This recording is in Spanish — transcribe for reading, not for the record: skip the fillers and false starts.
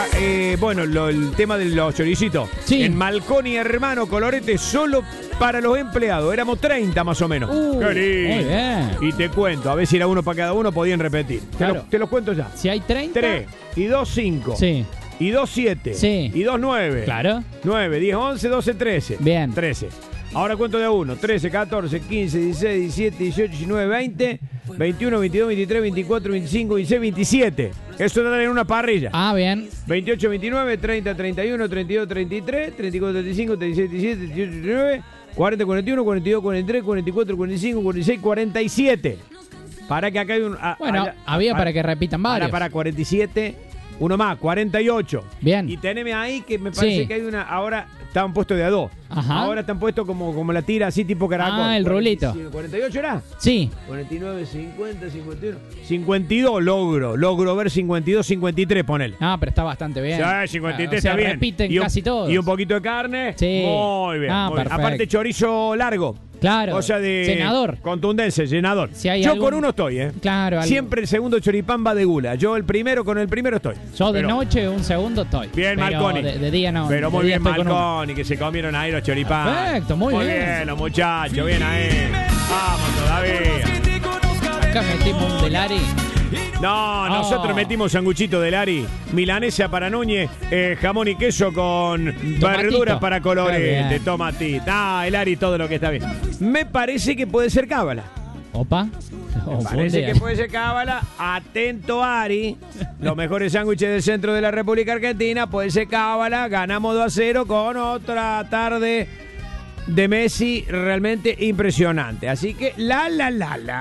bueno, el tema de los choricitos. Sí. En Malconi, hermano, Colorete, solo para los empleados. Éramos 30 más o menos. ¡Qué lindo! Muy bien. Y te cuento, a ver si era uno para cada uno, podían repetir. Claro. Te los cuento ya. Si hay 30. 3 y 2, 5. Sí. Y 2, 7. Sí. Y 2, 9. Claro. 9, 10, 11, 12, 13. Bien. 13. Ahora cuento de a uno. 13, 14, 15, 16, 17, 18, 19, 20, 21, 22, 23, 24, 25, 26, 27. Eso da en una parrilla. Ah, bien. 28, 29, 30, 31, 32, 33, 34, 35, 36, 37, 38, 39, 40, 41, 42, 43, 44, 45, 46, 47. Para que acá hay un... Bueno, había para que repitan varios. Para 47, uno más, 48. Bien. Y teneme ahí que me parece Sí. que hay una... Ahora estaban puestos de a dos. Ajá. Ahora están puestos como la tira, así tipo caracol. Ah, el rulito. 48 era. Sí. 49, 50, 51. 52 logro ver 52, 53, ponele. Ah, pero está bastante bien. Sí, 53 o sea, está bien. repiten Y casi todos. Y un poquito de carne. Sí. Muy bien. Ah, muy bien. perfecto. Aparte, chorizo largo. Claro. O sea, de Senador. contundencia, llenador. Si hay Yo algún- con uno estoy, ¿eh? Claro. Siempre el segundo choripán va de gula. Yo con el primero estoy. Yo de Pero- noche un segundo estoy. Bien, pero Marconi. De día no. Pero de muy día bien, estoy con uno. Marconi, que se comieron ahí los choripán. Perfecto, muy bien. Los muchachos, bien ahí. Vamos todavía. Acá metimos un Delari. No, nosotros metimos sanguchito de Lari, milanesa para Núñez, jamón y queso con verduras para Qué Colorete, bien. tomatito. Ah, el Ari, todo lo que está bien. Me parece que puede ser cábala. Opa. Me parece que puede ser cábala. Atento, Ari. Los mejores sándwiches del centro de la República Argentina. Puede ser cábala. Ganamos 2-0 con otra tarde de Messi realmente impresionante. Así que la.